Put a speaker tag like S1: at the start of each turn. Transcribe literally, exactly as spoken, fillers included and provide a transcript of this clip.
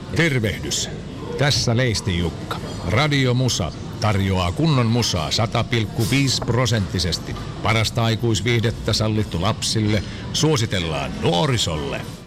S1: Tervehdys. Tässä Leisti Jukka. Radio Musa tarjoaa kunnon musaa sata pilkku viisi prosenttisesti. Parasta aikuisviihdettä sallittu lapsille. Suositellaan nuorisolle.